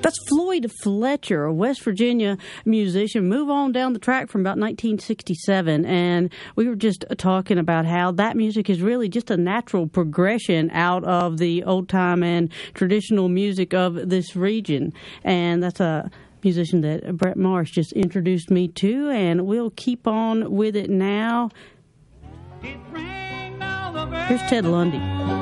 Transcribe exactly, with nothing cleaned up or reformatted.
That's Floyd Fletcher, a West Virginia musician. Move on down the track from about nineteen sixty-seven. And we were just talking about how that music is really just a natural progression out of the old time and traditional music of this region. And that's a musician that Brett Marsh just introduced me to. And we'll keep on with it now. Here's Ted Lundy.